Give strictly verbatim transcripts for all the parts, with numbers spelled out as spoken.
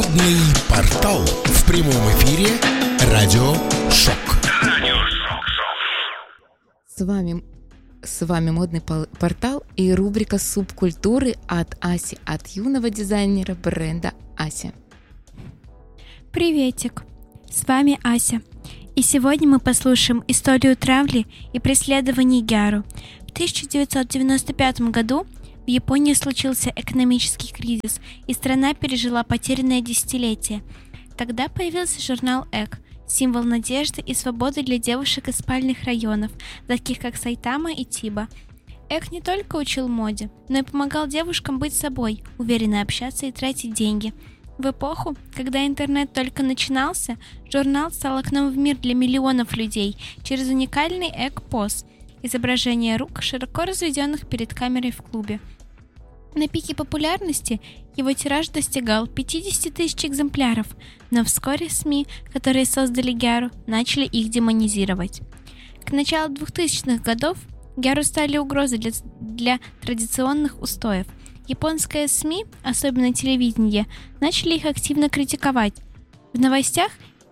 Модный портал в прямом эфире Радио Шок. С вами, с вами модный портал и рубрика субкультуры от Аси, от юного дизайнера бренда Ася. Приветик, с вами Ася. И сегодня мы послушаем историю травли и преследований Гяру. В тысяча девятьсот девяносто пятом году в Японии случился экономический кризис, и страна пережила потерянное десятилетие. Тогда появился журнал «Эк», символ надежды и свободы для девушек из спальных районов, таких как Сайтама и Тиба. «Эк» не только учил моде, но и помогал девушкам быть собой, уверенно общаться и тратить деньги. В эпоху, когда интернет только начинался, журнал стал окном в мир для миллионов людей через уникальный «Эк-поз» — изображение рук, широко разведенных перед камерой в клубе. На пике популярности его тираж достигал пятьдесят тысяч экземпляров, но вскоре СМИ, которые создали Гяру, начали их демонизировать. К началу двухтысячных годов Гяру стали угрозой для, для традиционных устоев. Японские СМИ, особенно телевидение, начали их активно критиковать. В новостях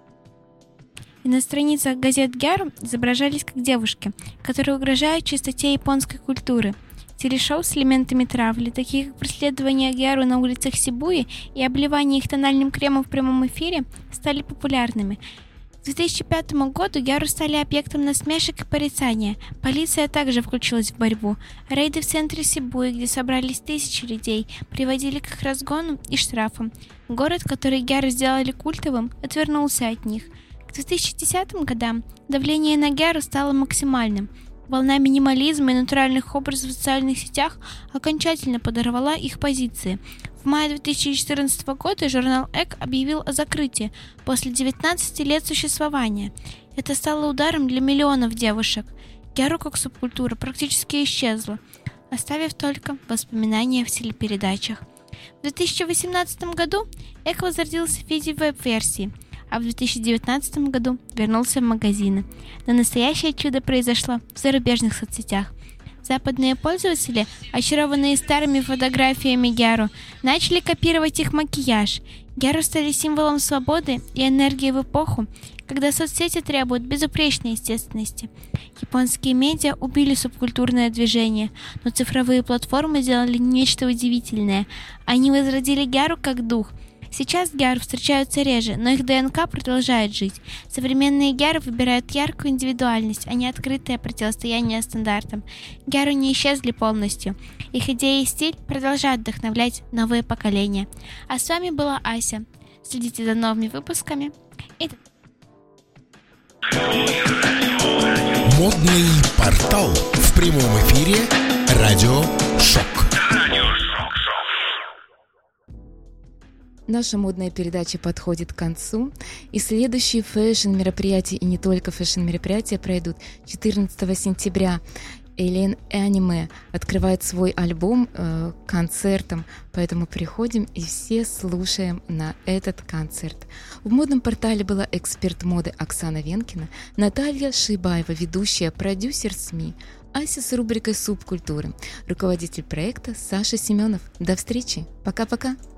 и на страницах газет Гяру изображались как девушки, которые угрожают чистоте японской культуры. Телешоу с элементами травли, такие как преследование Гяру на улицах Сибуи и обливание их тональным кремом в прямом эфире, стали популярными. К две тысячи пятому году Гяру стали объектом насмешек и порицания. Полиция также включилась в борьбу. Рейды в центре Сибуи, где собрались тысячи людей, приводили к их разгону и штрафам. Город, который Гяру сделали культовым, отвернулся от них. К две тысячи десятым годам давление на Гяру стало максимальным. Волна минимализма и натуральных образов в социальных сетях окончательно подорвала их позиции. В мае две тысячи четырнадцатого года журнал «Эк» объявил о закрытии после девятнадцати лет существования. Это стало ударом для миллионов девушек. Гяру как субкультура практически исчезла, оставив только воспоминания в телепередачах. В две тысячи восемнадцатом году «Эк» возродился в виде веб-версии, а в две тысячи девятнадцатом году вернулся в магазины. Но настоящее чудо произошло в зарубежных соцсетях. Западные пользователи, очарованные старыми фотографиями Гяру, начали копировать их макияж. Гяру стали символом свободы и энергии в эпоху, когда соцсети требуют безупречной естественности. Японские медиа убили субкультурное движение, но цифровые платформы сделали нечто удивительное. Они возродили Гяру как дух. Сейчас Гяру встречаются реже, но их ДНК продолжает жить. Современные Гяру выбирают яркую индивидуальность, а не открытое противостояние стандартам. Гяру не исчезли полностью. Их идеи и стиль продолжают вдохновлять новые поколения. А с вами была Ася. Следите за новыми выпусками. И... Модный портал в прямом эфире Радио Шок. Наша модная передача подходит к концу, и следующие фэшн-мероприятия, и не только фэшн-мероприятия, пройдут четырнадцатого сентября. Элен Аниме открывает свой альбом э, концертом, поэтому приходим и все слушаем на этот концерт. В модном портале была эксперт моды Оксана Венкина, Наталья Шибаева, ведущая, продюсер СМИ, Ася с рубрикой «Субкультуры», руководитель проекта Саша Семенов. До встречи, пока-пока!